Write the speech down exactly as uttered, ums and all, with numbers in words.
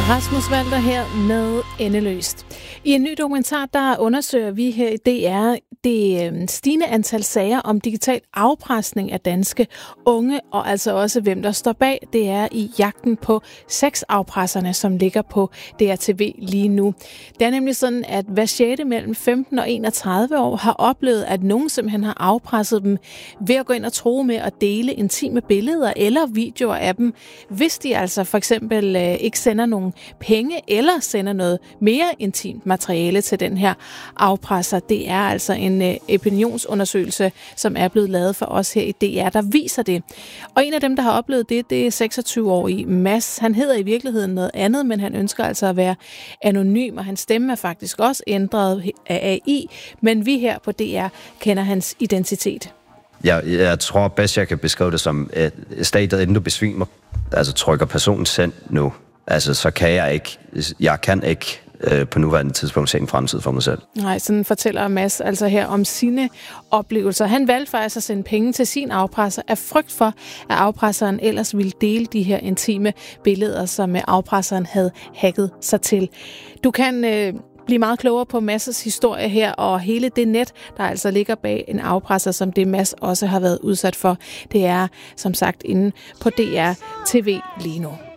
Rasmus Walter her med Endeløst. I en ny dokumentar, der undersøger vi her i D R det stigende antal sager om digital afpresning af danske unge, og altså også hvem der står bag. Det er i jagten på sexafpresserne, som ligger på D R T V lige nu. Det er nemlig sådan, at hver sjette mellem femten og enogtredive år har oplevet, at nogen simpelthen har afpresset dem ved at gå ind og true med at dele intime billeder eller videoer af dem, hvis de altså for eksempel øh, ikke sender nogen penge eller sender noget mere intimt materiale til den her afpresser. Det er altså en øh, opinionsundersøgelse, som er blevet lavet for os her i D R, der viser det. Og en af dem, der har oplevet det, det er seksogtyve-årige Mads. Han hedder i virkeligheden noget andet, men han ønsker altså at være anonym, og hans stemme er faktisk også ændret af A I, men vi her på D R kender hans identitet. Jeg, jeg tror bedst, jeg kan beskrive det som et stadiet, inden du besvimer, altså trykker personen send nu. Altså, så kan jeg ikke, jeg kan ikke øh, på nuværende tidspunkt se en fremtid for mig selv. Nej, sådan fortæller Mads altså her om sine oplevelser. Han valgte faktisk at sende penge til sin afpresser af frygt for, at afpresseren ellers ville dele de her intime billeder, som afpresseren havde hacket sig til. Du kan øh, blive meget klogere på Mads' historie her, og hele det net, der altså ligger bag en afpresser, som det Mads også har været udsat for. Det er som sagt inde på D R T V lige nu.